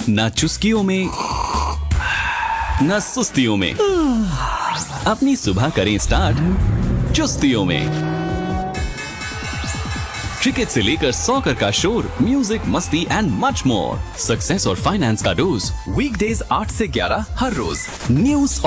ना चुस्कियों में, ना सुस्तियों में। अपनी सुबह करें स्टार्ट चुस्तियों में। क्रिकेट से लेकर सॉकर का शोर, म्यूजिक, मस्ती एंड मच मोर। सक्सेस और फाइनेंस का डोज, वीकडेज 8 से 11 हर रोज। न्यूज